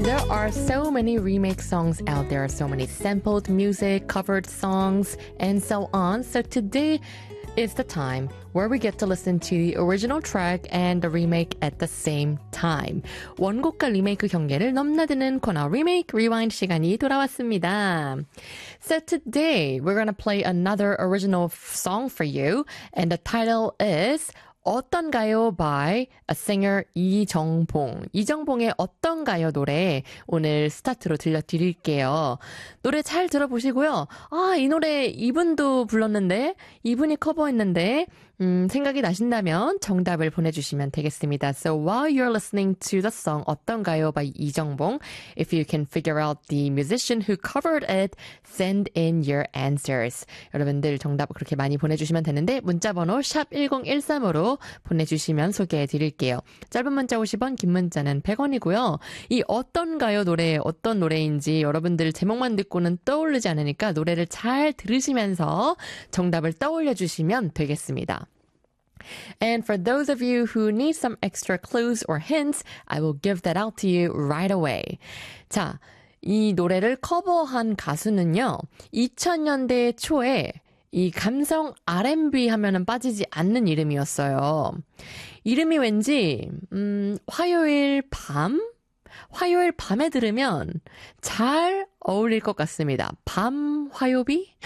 There are so many remake songs out there, so many sampled music, covered songs, and so on. So today is the time where we get to listen to the original track and the remake at the same time. 원곡과 리메이크 경계를 넘나드는 코너 Remake Rewind 시간이 돌아왔습니다. So today we're going to play another original song for you, and the title is 어떤가요 by a singer 이정봉. 이정봉의 어떤가요 노래 오늘 스타트로 들려드릴게요. 노래 잘 들어보시고요. 아, 이 노래 이분도 불렀는데, 이분이 커버했는데 생각이 나신다면 정답을 보내주시면 되겠습니다. So while you're listening to the song 어떤가요 by 이정봉, if you can figure out the musician who covered it, send in your answers. 여러분들 정답 그렇게 많이 보내주시면 되는데 문자번호 샵 1013으로 보내주시면 소개해드릴게요. 짧은 문자 50원, 긴 문자는 100원이고요. 이 어떤가요 노래 어떤 노래인지 여러분들 제목만 듣고는 떠오르지 않으니까 노래를 잘 들으시면서 정답을 떠올려 주시면 되겠습니다. And for those of you who need some extra clues or hints, I will give that out to you right away. 자, 이 노래를 커버한 가수는요, 2000년대 초에 이 감성 R&B 하면은 빠지지 않는 이름이었어요. 이름이 왠지 화요일 밤에 들으면 잘 어울릴 것 같습니다. 밤 화요비?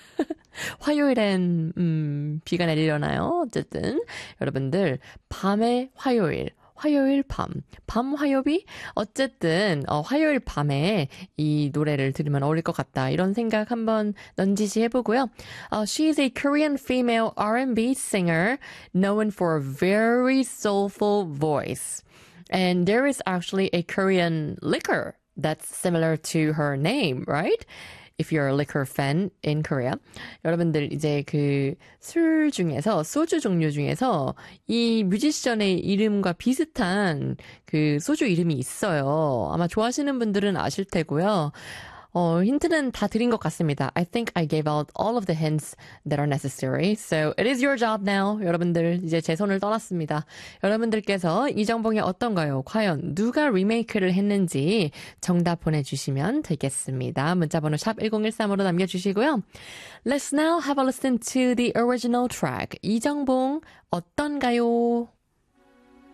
화요일엔 비가 내리려나요? 어쨌든 여러분들 밤의 화요일 밤 화요비? 어쨌든 화요일 밤에 이 노래를 들으면 어울릴 것 같다. 이런 생각 한번 넌지시 해보고요. She's a Korean female R&B singer known for a very soulful voice. And there is actually a Korean liquor that's similar to her name, right? If you're a liquor fan in Korea. 여러분들 이제 그 술 중에서 소주 종류 중에서 이 뮤지션의 이름과 비슷한 그 소주 이름이 있어요. 아마 좋아하시는 분들은 아실 테고요. 힌트는 다 드린 것 같습니다. I think I gave out all of the hints that are necessary. So it is your job now. 여러분들 이제 제 손을 떠났습니다. 여러분들께서 이정봉의 어떤가요? 과연 누가 리메이크를 했는지 정답 보내주시면 되겠습니다. 문자번호 샵 1013으로 남겨주시고요. Let's now have a listen to the original track. 이정봉 어떤가요?